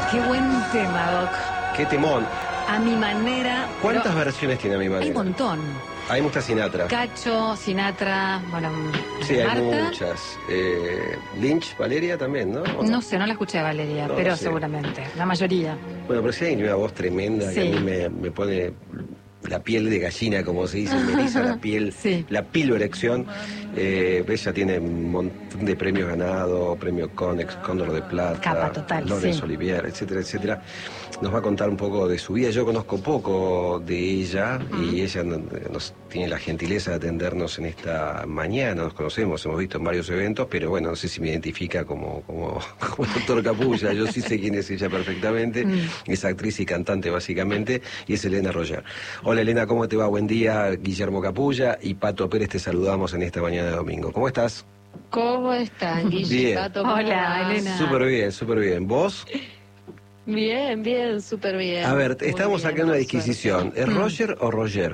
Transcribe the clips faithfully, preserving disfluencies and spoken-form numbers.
Qué buen tema, Doc. Qué temón. A mi manera. ¿Cuántas versiones tiene A mi manera? Hay un montón. Hay muchas Sinatra. Cacho, Sinatra, bueno, Sí, hay Marta. muchas. Eh, Lynch, Valeria también, ¿no? ¿O no? No sé, no la escuché a Valeria, No, pero no sé. seguramente, la mayoría. Bueno, pero sí hay una voz tremenda que Sí. a mí me, me pone la piel de gallina, como se dice, me eriza la piel, Sí. la piloerección. Eh, ella tiene un montón de premios ganados, premio Conex, Cóndor de Plata, Capa total, Laurence sí. Olivier, etcétera, etcétera. Nos va a contar un poco de su vida. Yo conozco poco de ella y ella nos tiene la gentileza de atendernos en esta mañana. Nos conocemos, hemos visto en varios eventos, pero bueno, no sé si me identifica como, como, como el doctor Capulla. Yo sí sé quién es ella perfectamente. Mm. Es actriz y cantante básicamente, y es Elena Roger. Hola Elena, ¿cómo te va? Buen día. Guillermo Capulla y Pato Pérez te saludamos en esta mañana de domingo. ¿Cómo estás? ¿Cómo están, Guille? Bien. Pato, ¿cómo Hola, va? Elena. Súper bien, súper bien. ¿Vos? Bien, bien, súper bien. A ver, Muy estamos bien, acá en una por disquisición. suerte. ¿Es Mm. Roger o Roger?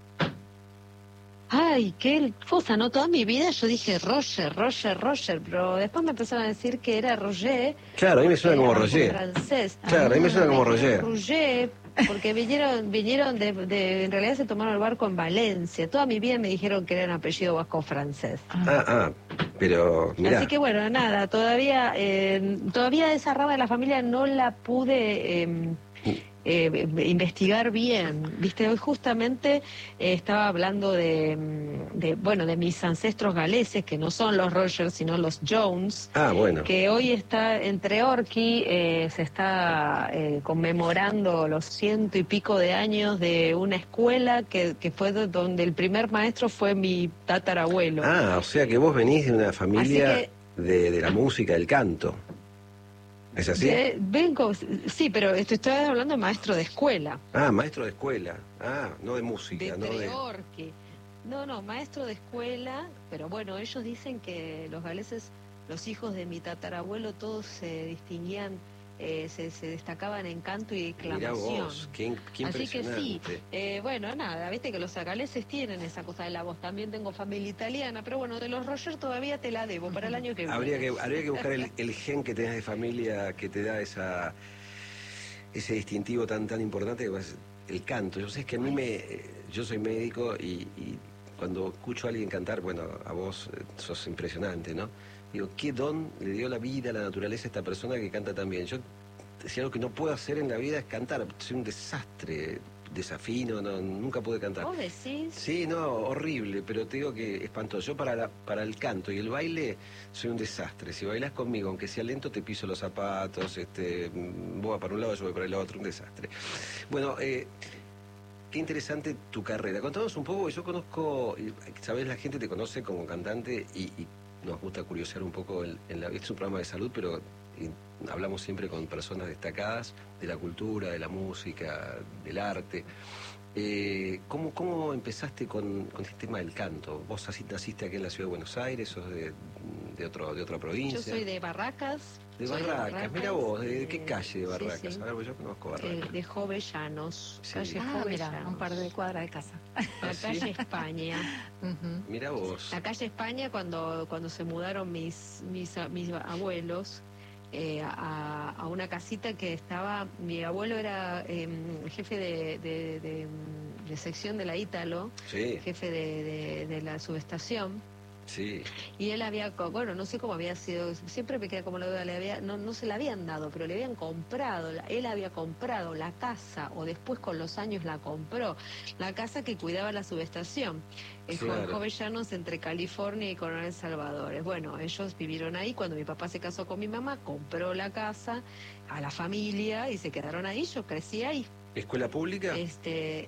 Ay, qué cosa, ¿no? Toda mi vida yo dije Roger, Roger, Roger, pero después me empezaron a decir que era Roger. Claro, a mí me suena como era Roger. francés. Claro, a mí me suena como Me dijeron Roger. Roger, porque vinieron, vinieron de, de, en realidad se tomaron el barco en Valencia. Toda mi vida me dijeron que era un apellido vasco francés. Ah, ah, pero mirá. Así que bueno, nada, todavía eh, todavía esa rama de la familia no la pude eh, eh, investigar bien. Viste, hoy justamente eh, estaba hablando de, de, bueno, de mis ancestros galeses, que no son los Rogers, sino los Jones. Ah, bueno. Que hoy está entre Orqui, eh, se está eh, conmemorando los ciento y pico de años de una escuela que, que fue de donde el primer maestro fue mi tatarabuelo. Ah, o sea que vos venís de una familia Así de, de la música, del canto. ¿Es así? Eh, vengo, sí, pero estoy, estoy hablando de maestro de escuela, Ah, maestro de escuela. Ah, no de música, de no de... Treorqui. No, no, maestro de escuela, pero bueno, ellos dicen que los galeses, los hijos de mi tatarabuelo, todos se distinguían, eh, se, se destacaban en canto y Mirá declamación. vos, qué, qué Así que sí, impresionante. eh, bueno, nada, viste que los galeses tienen esa cosa de la voz. También tengo familia italiana, pero bueno, de los Roger todavía te la debo para el año que viene. Habría que, habría que buscar el, el gen que tenés de familia que te da esa ese distintivo tan tan importante que es el canto. Yo sé que a mí me... Yo soy médico y, y cuando escucho a alguien cantar, bueno, a vos eh, sos impresionante, ¿no? Digo, ¿qué don le dio la vida, la naturaleza a esta persona que canta tan bien? Yo, si algo que no puedo hacer en la vida es cantar. Soy un desastre, desafino, no, nunca pude cantar. ¿Vos decís? Sí, no, horrible, pero te digo que espantoso. Yo para, la, para el canto y el baile soy un desastre. Si bailás conmigo, aunque sea lento, te piso los zapatos, este, vos vas para un lado, yo voy para el otro, un desastre. Bueno, eh, qué interesante tu carrera. Contanos un poco, yo conozco, sabés, la gente te conoce como cantante y, y nos gusta curiosear un poco en, en la... Este es un programa de salud, pero y, hablamos siempre con personas destacadas de la cultura, de la música, del arte. Eh, ¿cómo, ¿Cómo empezaste con, con este tema del canto? ¿Vos así naciste aquí en la ciudad de Buenos Aires? ¿Sos de, de, otro, de otra provincia? Yo soy de Barracas. De soy Barracas, mira vos, ¿de, de qué eh, calle de Barracas? Sí, sí. A ver, pues yo conozco Eh, Barracas. de Jovellanos, Sí. calle Ah, mira, Jovellanos. un par de cuadras de casa. La ¿Ah, sí? calle España. Ujú. Mira vos. La calle España, cuando, cuando se mudaron mis, mis, mis abuelos eh, a, a una casita que estaba, mi abuelo era eh, jefe de, de, de, de sección de la Ítalo, Sí, jefe de, de, de la subestación. sí. Y él había, co- bueno, no sé cómo había sido, siempre me queda como la duda, le había, no, no se la habían dado, pero le habían comprado, la- él había comprado la casa, o después con los años la compró, la casa que cuidaba la subestación, en Jo- Claro. Jovellanos, entre California y Coronel Salvadores. Bueno, ellos vivieron ahí, cuando mi papá se casó con mi mamá, compró la casa a la familia y se quedaron ahí, yo crecí ahí. ¿Escuela pública? Este,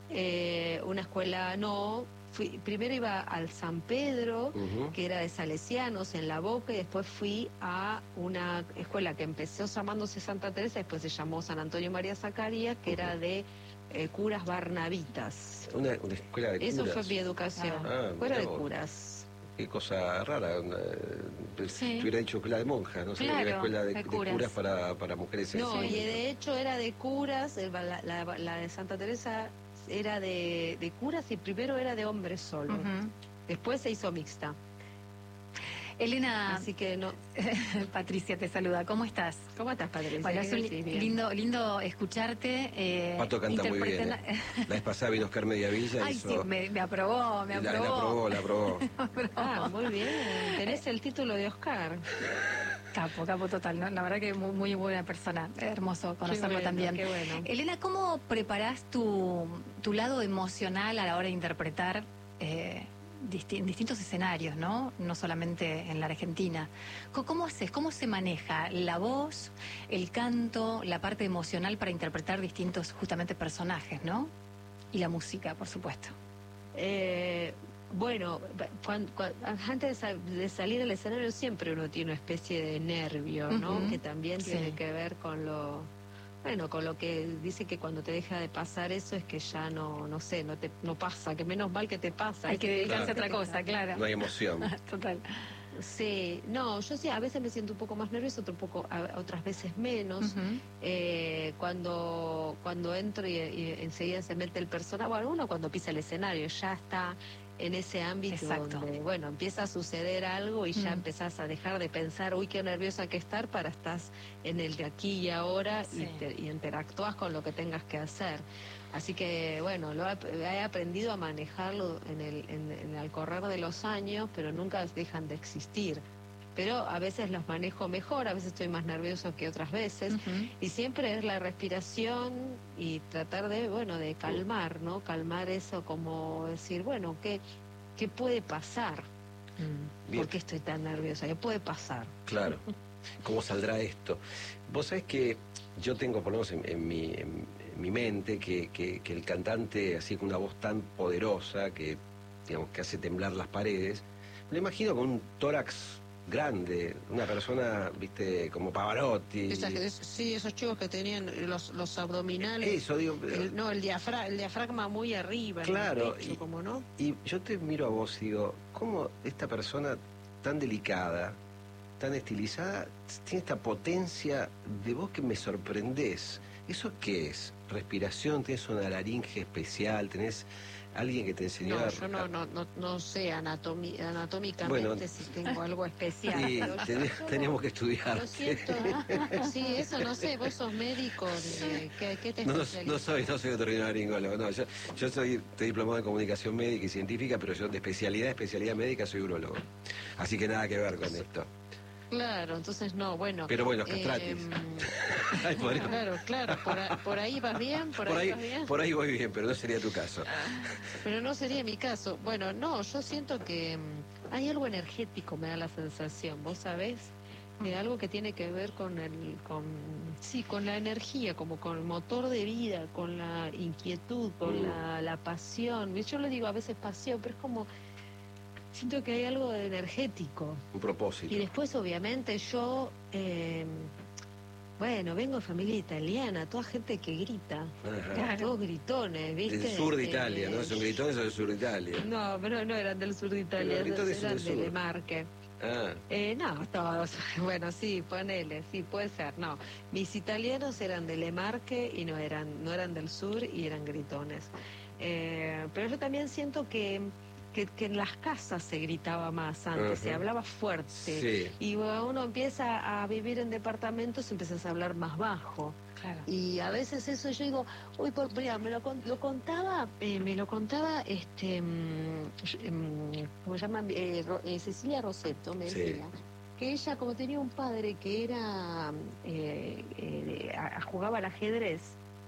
eh, una escuela no, fui, primero iba al San Pedro, Ujú. que era de Salesianos en La Boca, y después fui a una escuela que empezó llamándose Santa Teresa, después se llamó San Antonio María Zacarías, que era de eh, curas barnabitas. Una, una escuela de Eso curas. fue mi educación, Ah, escuela mirá de vos. curas. Qué cosa rara. Una, Sí. Te hubiera dicho escuela de monjas, no sé, Claro, era escuela de, de de curas, curas. para, para mujeres. No, sí. y de hecho era de curas, el- la, la- la de Santa Teresa era de, de curas y primero era de hombres solo. Ujú. Después se hizo mixta. Elena, Así que no. Patricia te saluda. ¿Cómo estás? ¿Cómo estás, Patricia? Bueno, es ¿Qué un decís? Bien. lindo, lindo escucharte. Eh, Pato canta muy bien. interpretando- ¿eh? La vez pasada vino Oscar Mediavilla y Ay, hizo... sí, me, me aprobó, me la, aprobó. la aprobó, la aprobó. Me aprobó. Ah, muy bien. Tenés el título de Oscar. Capo, capo total, ¿no? La verdad que muy, muy buena persona. Hermoso conocerlo Qué bueno, también. qué bueno. Elena, ¿cómo preparás tu, tu lado emocional a la hora de interpretar eh, disti- en distintos escenarios, ¿no? No solamente en la Argentina. Co- ¿Cómo haces? ¿Cómo se maneja la voz, el canto, la parte emocional para interpretar distintos justamente personajes, ¿no? Y la música, por supuesto. Eh, bueno, cuan- cuan- antes de, sal- de salir al escenario siempre uno tiene una especie de nervio, ¿no? Ujú, Que también sí. tiene que ver con lo, bueno, con lo que dice que cuando te deja de pasar eso es que ya no, no sé, no te, no pasa, que menos mal que te pasa. Hay que dedicarse Claro. a otra cosa, claro. No hay emoción. Total. Sí, no, yo sí, a veces me siento un poco más nerviosa, otro poco, a- otras veces menos. Ujú. Eh, cuando cuando entro y, y enseguida se mete el personaje, bueno, uno cuando pisa el escenario ya está en ese ámbito Exacto. donde, bueno, empieza a suceder algo y ya Mm. empezás a dejar de pensar, uy, qué nerviosa que estar, para estás en el de aquí y ahora y, Sí. te- y interactúas con lo que tengas que hacer. Así que, bueno, lo he, he aprendido a manejarlo en el, en, en el correr de los años, pero nunca dejan de existir. Pero a veces los manejo mejor, a veces estoy más nervioso que otras veces. Ujú. Y siempre es la respiración y tratar de, bueno, de calmar, ¿no? Calmar eso, como decir, bueno, ¿qué, qué puede pasar? Mm, Bien. ¿Por qué estoy tan nerviosa? ¿Qué puede pasar? Claro. ¿Cómo saldrá esto? Vos sabés que yo tengo, por lo menos en, en mi, en, en mi mente, que, que, que el cantante, así con una voz tan poderosa, que, digamos, que hace temblar las paredes, me lo imagino con un tórax grande, una persona, viste, como Pavarotti. Esas- es- sí, esos chicos que tenían los, los abdominales. Eso, digo, pero- El- no, el, diafra, el diafragma muy arriba, en Claro, el pecho, y- como no. Y yo te miro a vos y digo, ¿cómo esta persona tan delicada, tan estilizada, tiene esta potencia de voz que me sorprendés? ¿Eso qué es? ¿Respiración? ¿Tenés una laringe especial? ¿Tenés alguien que te enseñó No, a...? yo no, no, no, no sé anatomi- anatómicamente Bueno. si tengo algo especial. Sí, pero yo- ten- yo no- teníamos que estudiar. Lo siento. Sí, eso no sé, vos sos médico, eh, ¿qué, qué te No, no, especializas? no soy, no soy otorrinolaringólogo, no, yo, yo soy, estoy diplomado en comunicación médica y científica, pero yo de especialidad, especialidad médica soy urologo. Así que nada que ver con esto. Claro, entonces no, bueno. Pero bueno, castratis. em, Ay, podríamos- claro, claro, por, a- por ahí vas bien, por, por ahí, ahí, vas bien. por ahí voy bien, pero no sería tu caso. Pero no sería mi caso. Bueno, no, yo siento que mm, hay algo energético, me da la sensación, ¿vos sabés? Eh, algo que tiene que ver con el, con, sí, con la energía, como con el motor de vida, con la inquietud, con Mm. la, la pasión. Yo le digo a veces pasión, pero es como, siento que hay algo de energético. Un propósito. Y después, obviamente, yo, eh, bueno, vengo de familia italiana, toda gente que grita, Ajá. todos gritones, ¿viste? Del sur de Eh, Italia, ¿no? Son gritones o del sur de Italia. No, pero no eran del sur de Italia, Los gritones son eran del de sur. Le Marque. Ah, Eh, no, todos, bueno, sí, ponele, sí, puede ser, no. Mis italianos eran de Le Marque y no eran, no eran del sur y eran gritones. Eh, pero yo también siento que, que, que en las casas se gritaba más antes, se Ajá. hablaba fuerte. sí. Y cuando uno empieza a vivir en departamentos, empiezas a hablar más bajo. Claro. Y a veces eso yo digo, uy, por, mira, me lo, con- lo contaba, eh, me lo contaba, este, mm, mm, ¿cómo se llama? Eh, Ro- eh, Cecilia Rosetto, me Sí. decía, que ella como tenía un padre que era, eh, eh, a- jugaba al ajedrez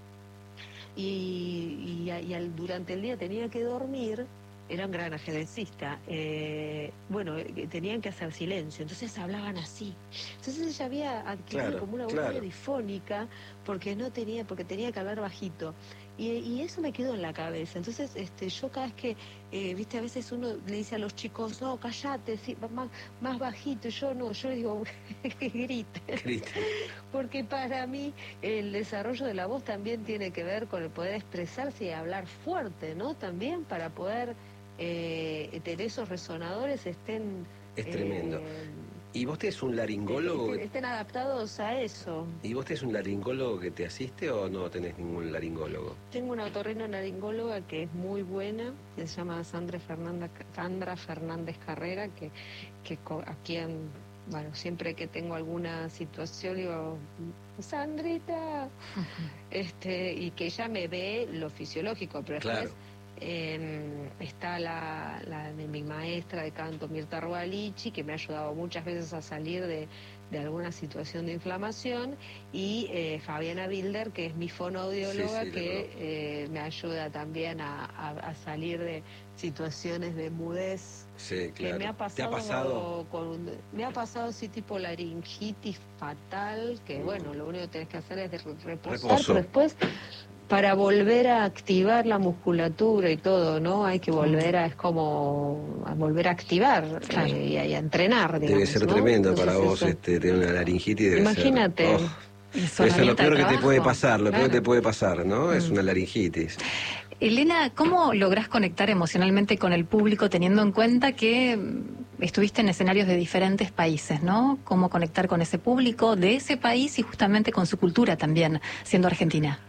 y, y, a- y al- durante el día tenía que dormir, era un gran ajedrecista, eh, bueno, eh, tenían que hacer silencio, entonces hablaban así. Entonces ella había adquirido Claro, como una voz claro. medio difónica porque no tenía, porque tenía que hablar bajito. Y, y eso me quedó en la cabeza. Entonces, este, yo cada vez que, eh, viste, a veces uno le dice a los chicos, no, callate, sí, más, más bajito. Yo no, yo digo, que grite. Grita. Porque para mí el desarrollo de la voz también tiene que ver con el poder expresarse y hablar fuerte, ¿no? También para poder eh, tener esos resonadores estén... Es tremendo. eh, ¿Y vos tenés un laringólogo? Estén, estén adaptados a eso. ¿Y vos tenés un laringólogo que te asiste o no tenés ningún laringólogo? Tengo una otorrinolaringóloga que es muy buena, que se llama Sandra Fernández, Sandra Fernández Carrera, que, que aquí en, bueno, siempre que tengo alguna situación digo, Sandrita, este, y que ella me ve lo fisiológico, pero después claro. Eh, está la, la de mi maestra de canto, Mirta Rualichi, que me ha ayudado muchas veces a salir de, de alguna situación de inflamación, y eh, Fabiana Bilder, que es mi fonoaudióloga, sí, sí, que eh, me ayuda también a, a, a salir de situaciones de mudez. Sí, claro. Que me ha pasado, ¿Te ha pasado? Con un, me ha pasado así tipo laringitis fatal, que mm. bueno, lo único que tenés que hacer es de reposar, Reposo. Pero después... Para volver a activar la musculatura y todo, ¿no? Hay que volver a, es como, a volver a activar claro. eh, y, a, y a entrenar, digamos, debe ser ¿no? tremendo Entonces para vos eso... este, tener una laringitis. Debe Imagínate. Ser, oh, eso es lo peor que te puede pasar, lo claro. peor que te puede pasar, ¿no? Mm. Es una laringitis. Elena, ¿cómo lográs conectar emocionalmente con el público teniendo en cuenta que estuviste en escenarios de diferentes países, ¿no? ¿Cómo conectar con ese público de ese país y justamente con su cultura también, siendo argentina?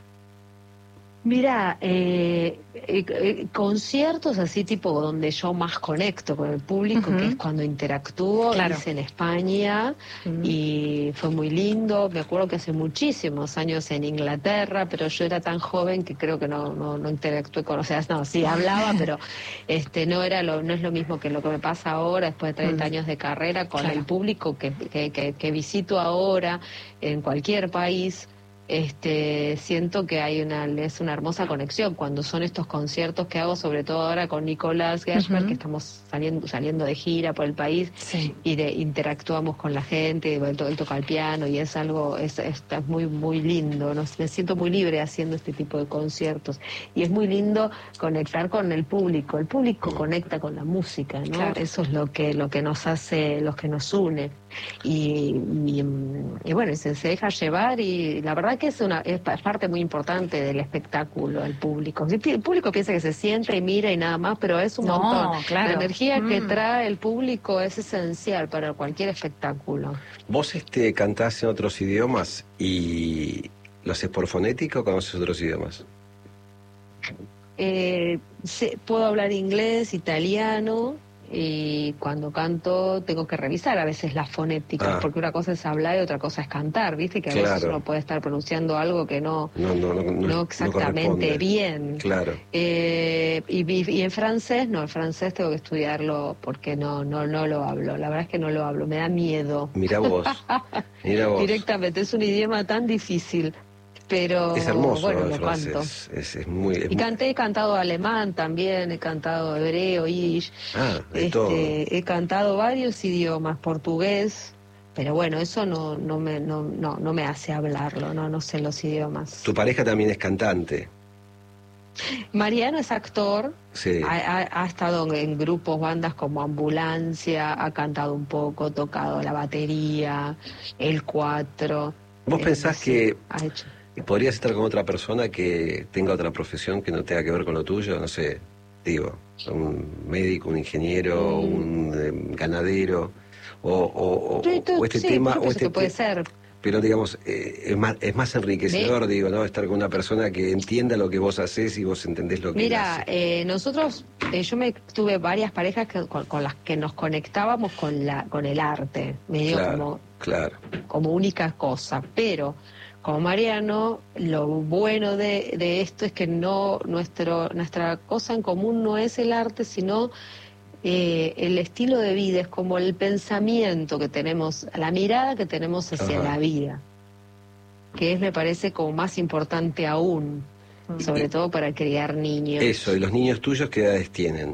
Mira, eh, eh, eh, conciertos así tipo donde yo más conecto con el público, uh-huh. que es cuando interactúo, claro. hice en España uh-huh. y fue muy lindo. Me acuerdo que hace muchísimos años en Inglaterra, pero yo era tan joven que creo que no no, no interactué con, o sea, no, sí hablaba, pero este no era lo no es lo mismo que lo que me pasa ahora después de treinta uh-huh. años de carrera con claro. el público que, que, que, que visito ahora en cualquier país. Este, siento que hay una es una hermosa conexión cuando son estos conciertos que hago, sobre todo ahora con Nicolás Gershberg, uh-huh. que estamos saliendo saliendo de gira por el país sí. y de, interactuamos con la gente, él, él toca el piano y es algo, es, es, es muy muy lindo, ¿no? Me siento muy libre haciendo este tipo de conciertos y es muy lindo conectar con el público, el público conecta con la música, ¿no? Claro. Eso es lo que lo que nos hace, lo que nos une y, y, y bueno, se, se deja llevar y la verdad que es una es parte muy importante del espectáculo, el público. El público piensa que se siente y mira y nada más, pero es un no, montón. Claro. La energía mm. que trae el público es esencial para cualquier espectáculo. ¿Vos este cantás en otros idiomas y lo haces por fonética o conoces otros idiomas? Eh, sé, puedo hablar inglés, italiano. Y cuando canto tengo que revisar a veces las fonéticas, ah. porque una cosa es hablar y otra cosa es cantar, ¿viste? Que a claro. veces uno puede estar pronunciando algo que no, no, no, no, no, no exactamente no bien. Claro. Eh, y, y en francés, no, el francés tengo que estudiarlo porque no, no, no lo hablo. La verdad es que no lo hablo, me da miedo. Mira vos, mira vos. Directamente, es un idioma tan difícil. Pero es hermoso, bueno, el lo francés. canto. Es, es muy, es y canté, he cantado alemán también, he cantado hebreo, yiddish. Ah, de este, todo. He cantado varios idiomas, portugués, pero bueno, eso no no me no no, no me hace hablarlo, no no sé los idiomas. Tu pareja también es cantante. Mariano es actor, sí. ha, ha, ha estado en grupos, bandas como Ambulancia, ha cantado un poco, tocado la batería, el cuatro. ¿Vos eh, pensás sí, que ha hecho. podrías estar con otra persona que tenga otra profesión que no tenga que ver con lo tuyo? No sé, digo, un médico, un ingeniero, mm. un eh, ganadero, o, o, o, tú, tú, o este sí, tema... o este que puede ser. Pero digamos, eh, es, más, es más enriquecedor, ¿Me? digo, ¿no? Estar con una persona que entienda lo que vos haces y vos entendés lo que Mira, hace. eh, nosotros, eh, yo me tuve varias parejas que, con, con las que nos conectábamos con la con el arte, medio claro, como, claro. como única cosa, pero... Como Mariano, lo bueno de, de esto es que no nuestro nuestra cosa en común no es el arte, sino eh, el estilo de vida, es como el pensamiento que tenemos, la mirada que tenemos hacia Ajá. la vida, que es, me parece, como más importante aún, sobre y, todo para criar niños. Eso, ¿y los niños tuyos qué edades tienen?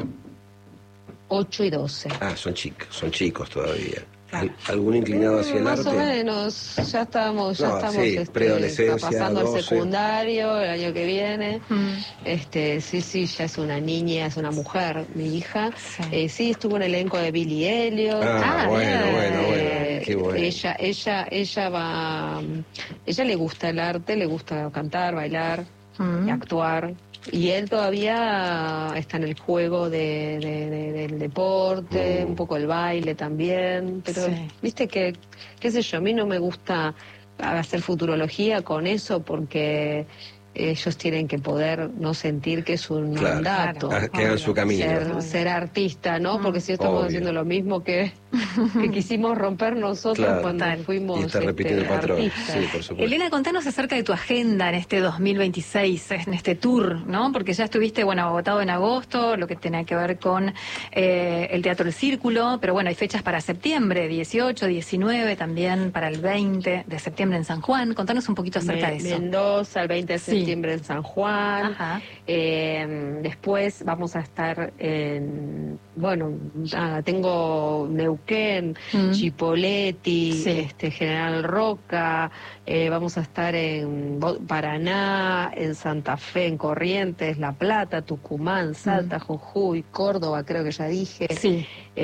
ocho y doce. Ah, son chicos, son chicos todavía. ¿Algún inclinado hacia el más arte? Más o menos, ya estamos, ya no, estamos sí, este, preadolescencia, pasando doce. al secundario el año que viene. Mm. Este, sí, sí, ya es una niña, es una mujer, mi hija. Sí, eh, sí estuvo en el elenco de Billy Elliot. Ah, ah bueno, eh, bueno, bueno, qué bueno. Ella, ella, ella va, ella le gusta el arte, le gusta cantar, bailar, mm. actuar. y él todavía está en el juego de, de- de- del deporte, Mm. un poco el baile también, pero Sí. viste que, qué sé yo, a mí no me gusta hacer futurología con eso porque ellos tienen que poder no sentir que es un Claro. mandato. Claro. Ah, que hagan su camino. Ser, ser artista, ¿no? Mm. Porque si estamos Obvio. haciendo lo mismo que, que quisimos romper nosotros Claro. cuando Total. fuimos Y está repitiendo este, el patrón. artistas. Sí, por supuesto. Elena, contanos acerca de tu agenda en este dos mil veintiséis, en este tour, ¿no? Porque ya estuviste, bueno, agotado en agosto, lo que tenía que ver con eh, el Teatro El Círculo, pero bueno, hay fechas para septiembre, dieciocho, diecinueve, también para el veinte de septiembre en San Juan. Contanos un poquito acerca Me- de eso. Mendoza, el veinte de Sí. septiembre en San Juan. Ajá. Eh, después vamos a estar en, bueno, nada, tengo Neuquén, Mm. Chipoleti, Sí. este, General Roca, eh, vamos a estar en Bo- Paraná, en Santa Fe, en Corrientes, La Plata, Tucumán, Salta, Jujuy, Córdoba, creo que ya dije. Sí.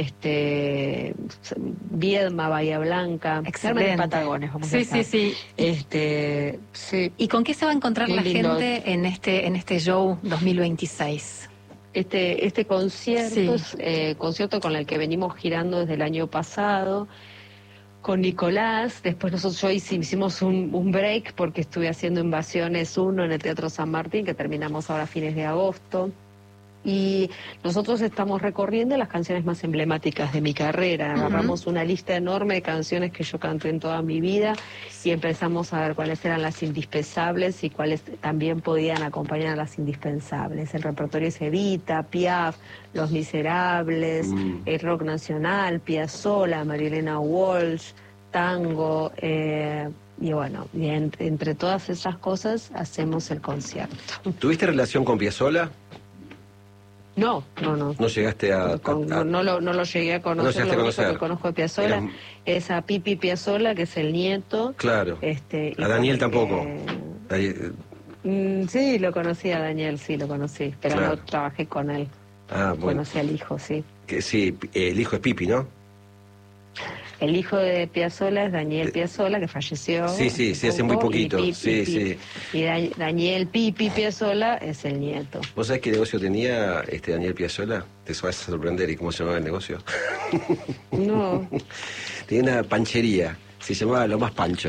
Este, Viedma, Bahía Blanca, Excelente. en Patagones vamos a Sí, estar. sí, sí. Este, sí, ¿Y con qué se va a encontrar Qué la lindo. gente en este en este show dos mil veintiséis? este, este concierto Sí. es eh, concierto con el que venimos girando desde el año pasado con Nicolás. Después nosotros hoy hicimos un, un break porque estuve haciendo Invasiones uno en el Teatro San Martín, que terminamos ahora a fines de agosto. Y nosotros estamos recorriendo las canciones más emblemáticas de mi carrera. Agarramos una lista enorme de canciones que yo canté en toda mi vida y empezamos a ver cuáles eran las indispensables y cuáles también podían acompañar a las indispensables. El repertorio es Evita, Piaf, Los Miserables, Mm. el rock nacional, Piazzolla, Marilena Walsh, tango, eh, y bueno, y en- entre todas esas cosas hacemos el concierto. ¿Tuviste relación con Piazzolla? No, no, no. ¿No llegaste a...? a- Con- a- no, no lo, no lo llegué a No conocer, llegaste a lo único conocer. que conozco de Piazzolla Era- es a Pipi Piazzolla, que es el nieto. Claro. Este, y A Daniel con- tampoco. eh, Ahí, eh, mm, sí, lo conocí a Daniel, sí, lo conocí, pero Claro. no trabajé con él. Ah, bueno. Conocí al hijo, sí. Que sí, eh, el hijo es Pipi, ¿no? El hijo de Piazzolla es Daniel Piazzolla, que falleció. Sí, sí, sí, hace muy poco, poquito. Y, Pipi- Sí, Pipi- y Da- Daniel Pipi Piazzolla es el nieto. ¿Vos sabés qué negocio tenía este Daniel Piazzolla? Te vas a sorprender. ¿Y cómo se llamaba el negocio? No. Tenía una panchería. Se llamaba Lo Más Pancho.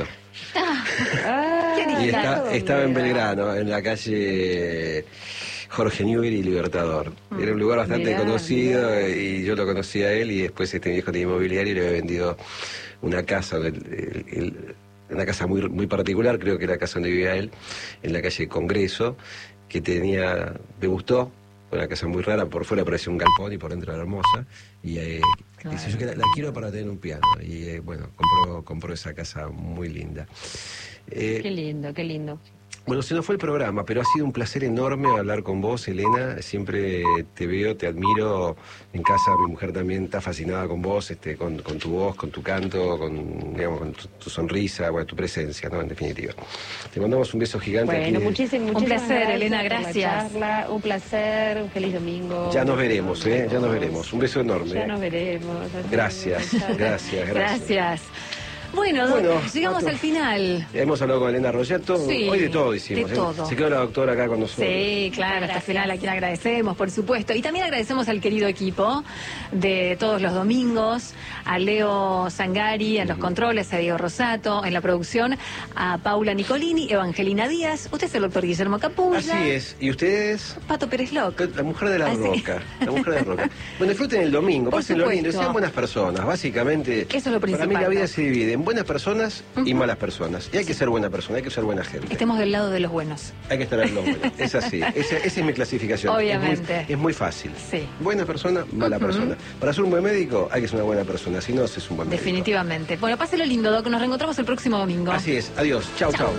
Ah, Y está- ¿dónde estaba en era? Belgrano, en la calle Jorge Newbery y Libertador. Era un lugar bastante Mirá, conocido mirá. y yo lo conocí a él y después este viejo de inmobiliario le había vendido una casa, el- el- el- una casa muy, muy particular, creo que era la casa donde vivía él, en la calle Congreso, que tenía, me gustó, una casa muy rara, por fuera parecía un galpón y por dentro era hermosa, y eh, dice, yo que la, la quiero para tener un piano, y eh, bueno, compró, compró esa casa muy linda. Eh, Qué lindo, qué lindo. bueno, se nos fue el programa, pero ha sido un placer enorme hablar con vos, Elena. Siempre te veo, te admiro. En casa mi mujer también está fascinada con vos, este, con, con tu voz, con tu canto, con, digamos, con tu, tu sonrisa, bueno, tu presencia, ¿no? En definitiva. Te mandamos un beso gigante. Bueno, aquí de- muchísimas, muchísimas placer, gracias Elena, por la gracias. charla. Un placer, un feliz domingo. Ya nos veremos, ¿eh? Ya nos veremos. Un beso enorme. Ya ¿eh? nos veremos. Gracias, gracias, gracias. Gracias. Bueno, Bueno, doc, llegamos Nato. al final. Hemos hablado con Elena Rogetto. Sí, Hoy de todo hicimos. de ¿eh? todo. Se quedó la doctora acá con nosotros. Sí, claro, hasta el final a quien agradecemos, por supuesto. Y también agradecemos al querido equipo de todos los domingos, a Leo Zangari en los controles, a Diego Rosato en la producción, a Paula Nicolini, Evangelina Díaz, usted es el doctor Guillermo Capulla. Así es. ¿Y ustedes? Pato Pérez Loc. La mujer de la Así. roca. La mujer de la roca. Bueno, disfruten el domingo, Por pásenlo lindo, supuesto. sean buenas personas. Básicamente, Eso es lo para mí principal, la vida ¿no? se divide en buenas personas y Ujú. malas personas. Y hay que ser buena persona, hay que ser buena gente. Estemos del lado de los buenos. Hay que estar en los buenos. Es así. Esa, esa es mi clasificación. Obviamente. Es muy, es muy fácil. Sí. Buena persona, mala Ujú. persona. Para ser un buen médico hay que ser una buena persona. Si no, se es un buen médico. Definitivamente. Bueno, páselo lindo, Doc. Nos reencontramos el próximo domingo. Así es. Adiós. Chau, chau.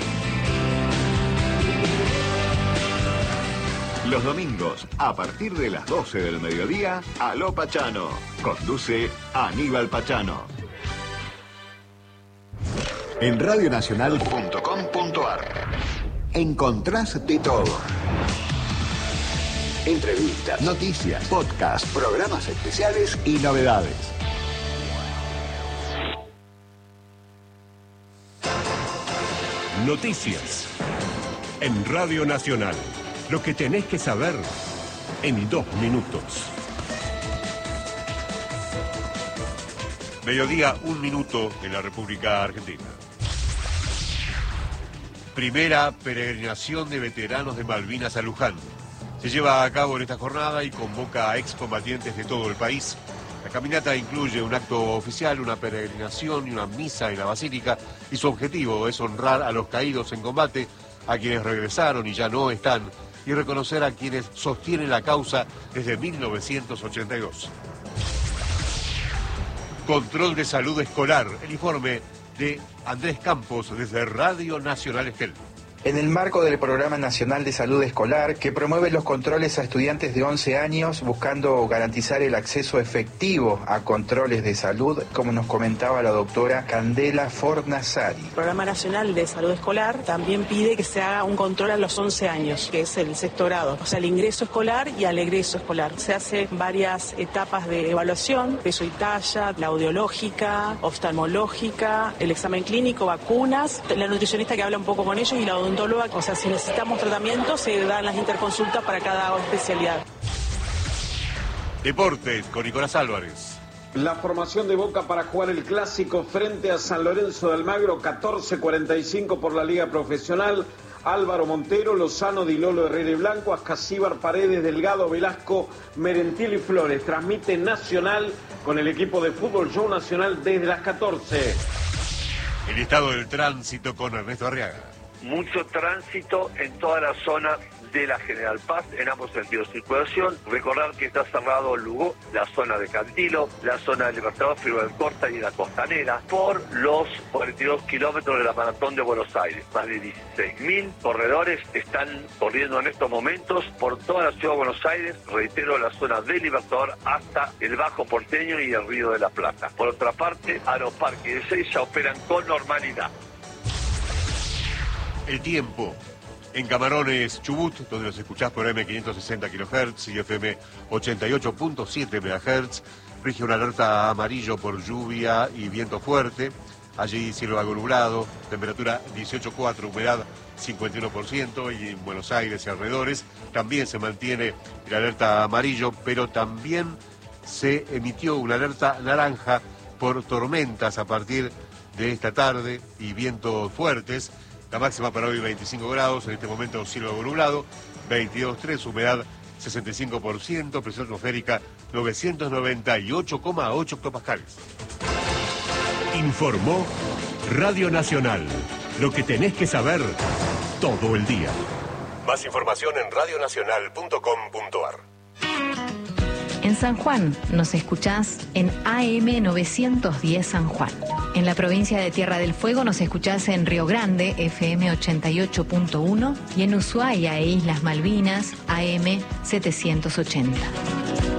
Los domingos, a partir de las doce del mediodía, Aló Pachano. Conduce Aníbal Pachano. En radionacional punto com punto ar encontrás de todo. Entrevistas, noticias, podcasts, programas especiales y novedades. Noticias en Radio Nacional. Lo que tenés que saber en dos minutos. Mediodía, un minuto en la República Argentina. Primera peregrinación de veteranos de Malvinas a Luján. Se lleva a cabo en esta jornada y convoca a excombatientes de todo el país. La caminata incluye un acto oficial, una peregrinación y una misa en la basílica, y su objetivo es honrar a los caídos en combate, a quienes regresaron y ya no están, y reconocer a quienes sostienen la causa desde mil novecientos ochenta y dos. Control de salud escolar, el informe de Andrés Campos desde Radio Nacional Esquel. En el marco del Programa Nacional de Salud Escolar, que promueve los controles a estudiantes de once años, buscando garantizar el acceso efectivo a controles de salud, como nos comentaba la doctora Candela Fornasari. El Programa Nacional de Salud Escolar también pide que se haga un control a los once años, que es el sexto grado, o sea, el ingreso escolar y al egreso escolar. Se hace varias etapas de evaluación, peso y talla, la audiológica, oftalmológica, el examen clínico, vacunas, la nutricionista que habla un poco con ellos y la odontóloga. O sea, si necesitamos tratamiento, se dan las interconsultas para cada especialidad. Deportes con Nicolás Álvarez. La formación de Boca para jugar el clásico frente a San Lorenzo de Almagro, catorce cuarenta y cinco por la Liga Profesional. Álvaro Montero, Lozano, Di Lolo, Herrera y Blanco, Ascasíbar, Paredes, Delgado, Velasco, Merentiel y Flores. Transmite Nacional con el equipo de fútbol Show Nacional desde las catorce. El estado del tránsito con Ernesto Arriaga. Mucho tránsito en toda la zona de la General Paz, en ambos sentidos de circulación. Recordar que está cerrado Lugo, la zona de Cantilo, la zona de Libertador, Filo del Corta y la Costanera, por los cuarenta y dos kilómetros de la Maratón de Buenos Aires. Más de dieciséis mil corredores están corriendo en estos momentos por toda la ciudad de Buenos Aires, reitero, la zona de Libertador hasta el Bajo Porteño y el Río de la Plata. Por otra parte, Aeroparque y Ezeiza operan con normalidad. El tiempo. En Camarones, Chubut, donde nos escuchás por eme quinientos sesenta kilohertz y efe eme ochenta y ocho punto siete megahertz, rige una alerta amarillo por lluvia y viento fuerte. Allí cielo algo nublado, temperatura dieciocho coma cuatro, humedad cincuenta y uno por ciento, y en Buenos Aires y alrededores también se mantiene la alerta amarillo, pero también se emitió una alerta naranja por tormentas a partir de esta tarde y vientos fuertes. La máxima para hoy veinticinco grados, en este momento cielo algo nublado, veintidós coma tres, humedad sesenta y cinco por ciento, presión atmosférica novecientos noventa y ocho coma ocho hectopascales. Informó Radio Nacional. Lo que tenés que saber todo el día. Más información en radio nacional punto com punto a r. En San Juan nos escuchás en A M novecientos diez San Juan. En la provincia de Tierra del Fuego nos escuchás en Río Grande, efe eme ochenta y ocho punto uno, y en Ushuaia e Islas Malvinas, A M setecientos ochenta.